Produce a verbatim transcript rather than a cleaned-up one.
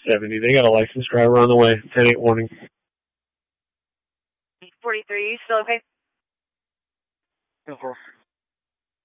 seventy. They got a licensed driver on the way. ten eight warning. forty-three, you still okay? Go for